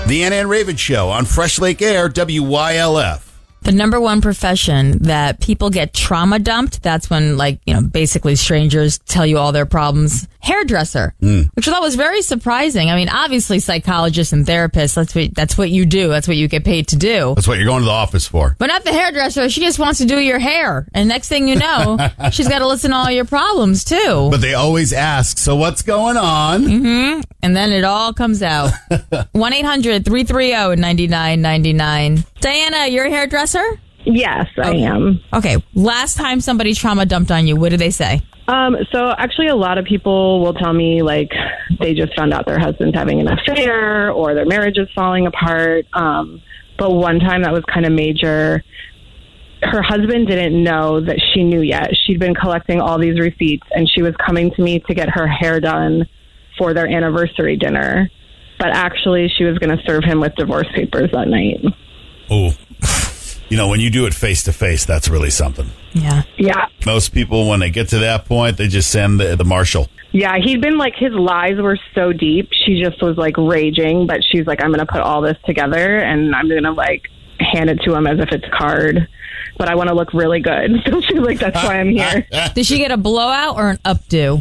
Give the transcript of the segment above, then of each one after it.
The Anna and Raven Show on Fresh Lake Air, WYLF. The number one profession that people get trauma dumped, that's when, basically strangers tell you all their problems. Hairdresser, which I thought was very surprising. I mean, obviously psychologists and therapists, that's what you do. That's what you get paid to do. That's what you're going to the office for. But not the hairdresser. She just wants to do your hair. And next thing you know, she's got to listen to all your problems, too. But they always ask, so what's going on? Mm-hmm. And then it all comes out. 1-800-330-9999. Diana, you're a hairdresser? Yes, I am. Okay. Last time somebody trauma dumped on you, what did they say? So actually a lot of people will tell me they just found out their husband's having an affair or their marriage is falling apart. But one time that was kind of major. Her husband didn't know that she knew yet. She'd been collecting all these receipts and she was coming to me to get her hair done for their anniversary dinner. But actually she was going to serve him with divorce papers that night. Oh, when you do it face to face, that's really something. Yeah. Yeah. Most people, when they get to that point, they just send the marshal. Yeah, he'd been his lies were so deep. She just was raging, but she's like, I'm going to put all this together and I'm going to hand it to him as if it's a card. But I want to look really good. So she's like, that's why I'm here. Did she get a blowout or an updo?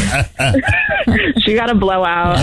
She got a blowout.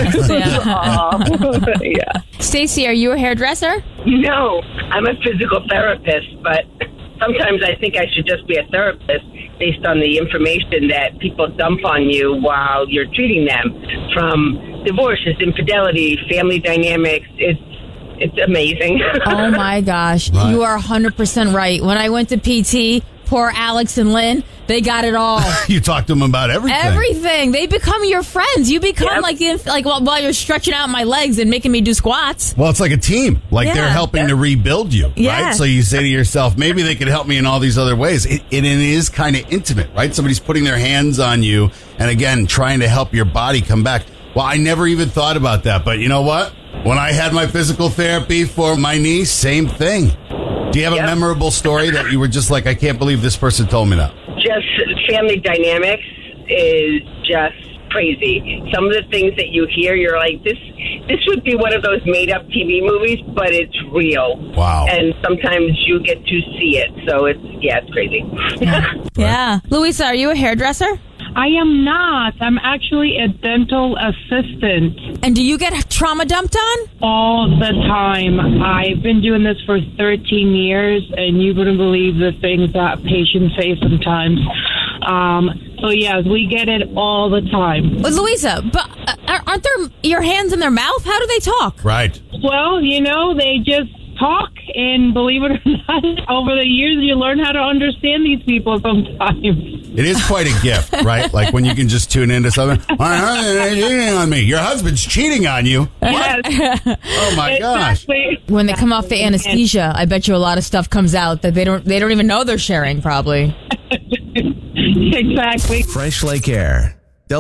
Yeah. Stacey, are you a hairdresser? No, I'm a physical therapist, but sometimes I think I should just be a therapist based on the information that people dump on you while you're treating them, from divorces, infidelity, family dynamics. It's amazing. Oh, my gosh. Right. You are 100% right. When I went to PT, poor Alex and Lynn, they got it all. You talk to them about everything. Everything. They become your friends. You become while you're stretching out my legs and making me do squats. Well, it's like a team. They're helping to rebuild you, Yeah. right? So you say to yourself, maybe they could help me in all these other ways. It is kind of intimate, right? Somebody's putting their hands on you and, again, trying to help your body come back. Well, I never even thought about that. But you know what? When I had my physical therapy for my knee, same thing. Do you have a memorable story that you were just like, I can't believe this person told me that? Just family dynamics is just crazy. Some of the things that you hear, you're like, this would be one of those made-up TV movies, but it's real. Wow. And sometimes you get to see it. So it's crazy. Yeah. Louisa, are you a hairdresser? I am not. I'm actually a dental assistant. And do you get trauma dumped on? All the time. I've been doing this for 13 years, and you wouldn't believe the things that patients say sometimes. So, yes, we get it all the time. But Louisa, but aren't your hands in their mouth? How do they talk? Right. Well, they just talk, and believe it or not, over the years, you learn how to understand these people sometimes. It is quite a gift, right? When you can just tune into something. My husband's cheating on me. Your husband's cheating on you. Yes. Oh my gosh! When they come off the anesthesia, I bet you a lot of stuff comes out that they don't even know they're sharing, probably. Exactly. Fresh Lake Air.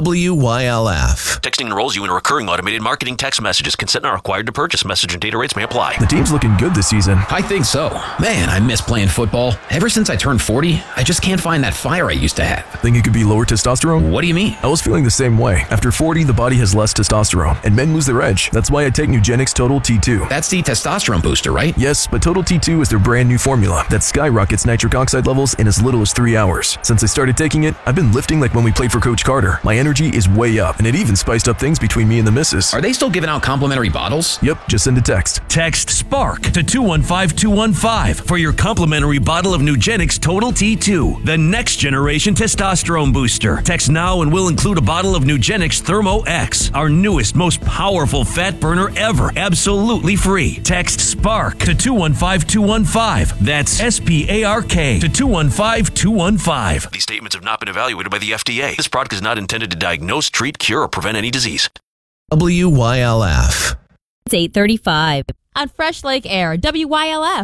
WYLF. Texting enrolls you in recurring automated marketing text messages. Consent not required to purchase. Message and data rates may apply. The team's looking good this season. I think so. Man, I miss playing football. Ever since I turned 40, I just can't find that fire I used to have. Think it could be lower testosterone? What do you mean? I was feeling the same way. After 40, the body has less testosterone, and men lose their edge. That's why I take Nugenix Total T2. That's the testosterone booster, right? Yes, but Total T2 is their brand new formula that skyrockets nitric oxide levels in as little as 3 hours. Since I started taking it, I've been lifting like when we played for Coach Carter. My energy is way up, and it even spiced up things between me and the missus. Are they still giving out complimentary bottles? Yep, just send a text. Text SPARK to 215-215 for your complimentary bottle of Nugenix Total T2, the next generation testosterone booster. Text now and we'll include a bottle of Nugenix Thermo X, our newest, most powerful fat burner ever, absolutely free. Text SPARK to 215-215. That's SPARK to 215-215. These statements have not been evaluated by the FDA. This product is not intended to diagnose, treat, cure, or prevent any disease. WYLF. It's 8:35 on Fresh Lake Air, WYLF.